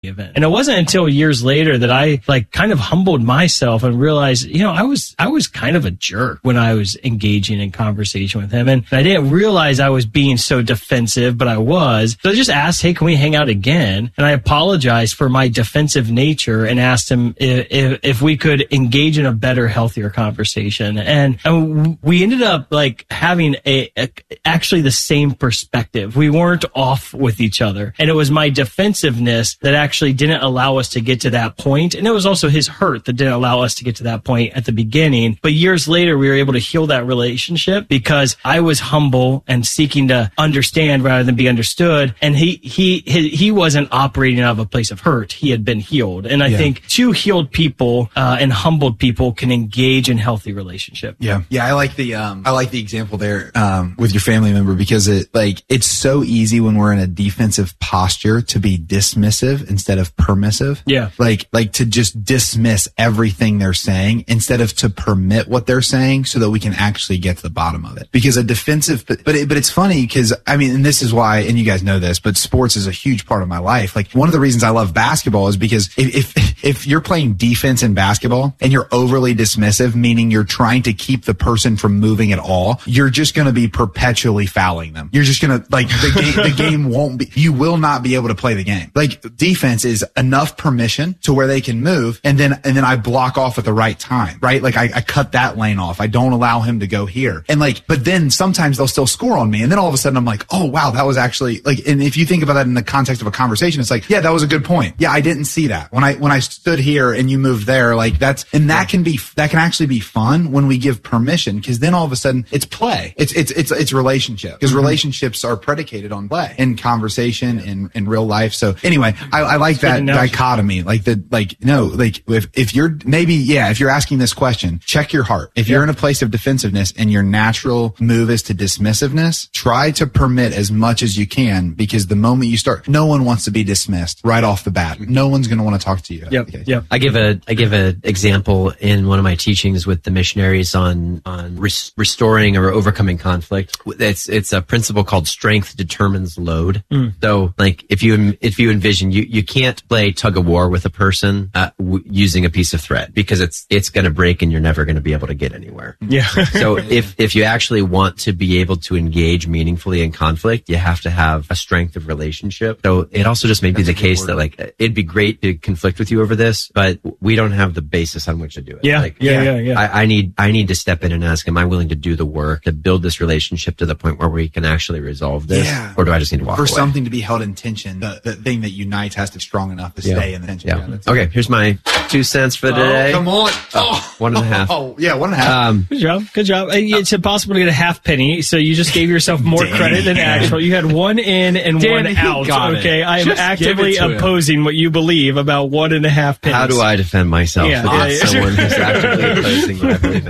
event. And it wasn't until years later that I like kind of humbled myself and realized, you know, I was kind of a jerk when I was engaging in conversation with him. And I didn't realize I was being so defensive, but I was. So I just asked, hey, can we hang out again? And I apologized for my defensive nature and asked him if we could engage in a better, healthier conversation. And we ended up like having actually the same perspective. We weren't off with each other. And it was my defensiveness that actually didn't allow us to get to that point. And it was also his hurt that didn't allow us to get to that point at the beginning. But years later, we were able to heal that relationship because I was humble and seeking to understand rather than be understood. And he wasn't operating out of a place of hurt. He had been healed. And I think two healed people and humbled people can engage in healthy relationship. Yeah. I like the example there with your family member, because it's so easy when we're in a defensive posture to be dismissive instead of permissive. Yeah. Like to just dismiss everything they're saying instead of to permit what they're saying so that we can actually get to the bottom of it. Because a defensive, but it's funny because I mean, and this is why, and you guys know this, but sports is a huge part of my life. Like one of the reasons I love basketball is because if you're playing defense in basketball and you're overly dismissive, meaning you're trying to keep the person from moving at all, you're just going to be perpetually fouling them. You're just going to like the game won't be, you will not be able to play the game. Like defense is enough permission to where they can move. And then I block off at the right time, right? Like I cut that lane off. I don't allow him to go here. And like, but then sometimes they'll still score on me. And then all of a sudden I'm like, oh wow, that was actually like, and if you think about that in the context of a conversation, it's like, yeah, that was a good point. Yeah, I didn't see that. When I stood here and you moved there, like that can actually be fun when we give permission, because then all of a sudden it's play. It's relationship, because relationships are predicated on play and conversation in real life. So anyway, I like that dichotomy. If you're asking this question, check your heart. If you're in a place of defensiveness and your natural move is to dismissiveness, try to permit as much as you can, because the moment you start, no one wants to be dismissed right off the bat. No one's going to want to talk to you. Yep. Okay. Yep. I give an example in one of my teachings with the missionaries on restoring or overcoming conflict. It's a principle called strength determines load. So like if you envision, you can't play tug of war with a person using a piece of thread, because it's going to break and you're never going to be able to get anywhere. Yeah. So if you actually want to be able to engage meaningfully in conflict, you have to have a strength of relationship. So it also just may be the case that like it'd be great to conflict with you over this, but we don't have the basis on which to do it. Yeah. Like, Yeah. I need to step in and ask, am I willing to do the work to build this relationship to the point where we can actually resolve this? Yeah. Or do I just need to walk away? For something to be held in tension, the thing that unites has to be strong enough to stay in the tension. Yeah. Okay, here's my 2 cents for today. Come on. 1.5. Oh, yeah, 1.5. Good job. It's impossible to get a half penny, so you just gave yourself more credit than actual. You had one in and one out. Okay, I am actively opposing what you believe about 1.5 pennies. How do I defend myself against someone who's actively opposing what I believe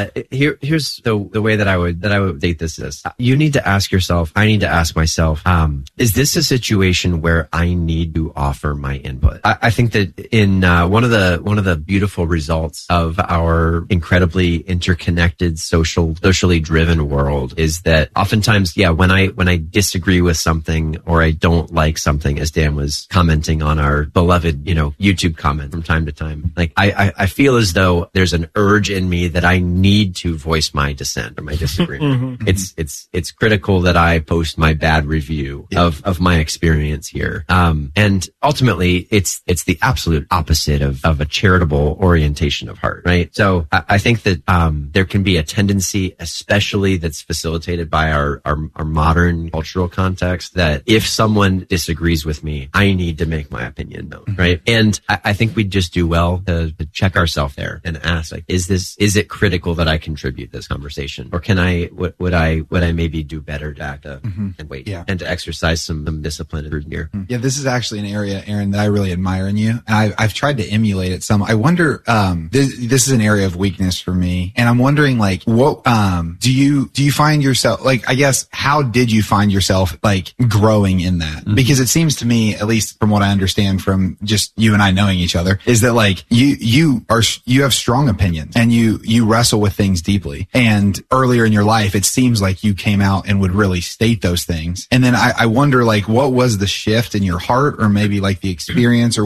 in? Here's the way that I would date this is, you need to ask yourself, I need to ask myself, is this a situation where I need to offer my input? I think that in one of the beautiful results of our incredibly interconnected socially driven world is that oftentimes, when I disagree with something or I don't like something, as Dan was commenting on our beloved, YouTube comment from time to time, like I feel as though there's an urge in me that I need to voice my dissent or my disagreement. It's critical that I post my bad review of my experience here. And ultimately it's the absolute opposite of a charitable orientation of heart, right? So I think that there can be a tendency, especially that's facilitated by our modern cultural context, that if someone disagrees with me, I need to make my opinion known, right? And I think we'd just do well to check ourselves there and ask, like, is it critical that I contribute this conversation, or can would I maybe do better to act and wait and to exercise some discipline here? Yeah, this is actually an area, Aaron, that I really admire in you, and I've tried to emulate it some. I wonder, this is an area of weakness for me, and I'm wondering, like, what do you find yourself, like, I guess, how did you find yourself like growing in that? Because it seems to me, at least from what I understand from just you and I knowing each other, is that like you have strong opinions and you wrestle with things deeply. And earlier in your life, it seems like you came out and would really state those things. And then I wonder, like, what was the shift in your heart, or maybe like the experience, or